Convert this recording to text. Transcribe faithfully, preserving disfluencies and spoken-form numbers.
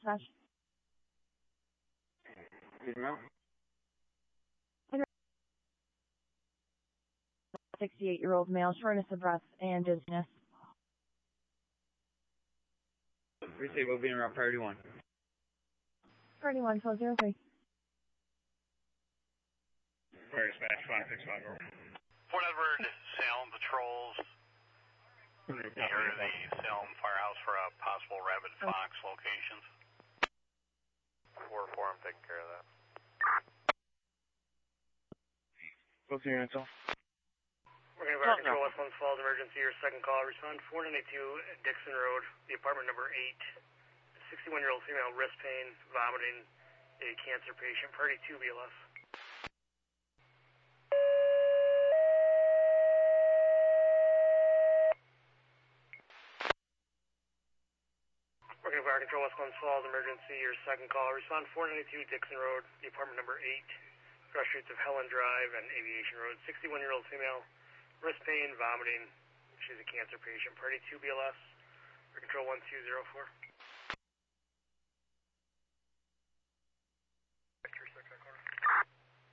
dispatch. sixty-eight-year-old male, shortness of breath and dizziness. Receive will be in route priority one. Priority one, twelve zero three. Priority dispatch, five six five zero. Fort Edward, Salem patrols near the Salem firehouse for a possible Rabbit Fox locations. four four, I'm taking care of that. Both units off. We're going to fire control West One Falls emergency, your second call. Respond four ninety-two Dixon Road, the apartment number eight. sixty-one-year-old female, wrist pain, vomiting, a cancer patient, priority two B L S. We're going to fire control West One Falls emergency, your second call. Respond four ninety-two Dixon Road, the apartment number eight. Cross streets of Helen Drive and Aviation Road. sixty-one-year-old female, wrist pain, vomiting. She's a cancer patient. Priority two B L S. For control one two zero four.